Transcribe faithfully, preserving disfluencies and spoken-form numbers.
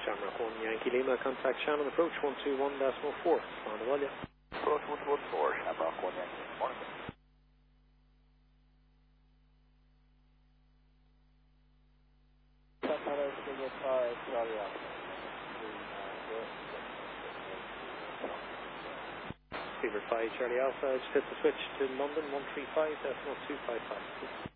Shamrock one Yankee Lima, contact Shannon, approach one two one decimal four, on the volume. Approach one two one four, Shamrock one Yankee Lima, morning. Santana, Silver five, Charlie Alpha. Silver five Charlie Alpha, just hit the switch to London one three five decimal two five five.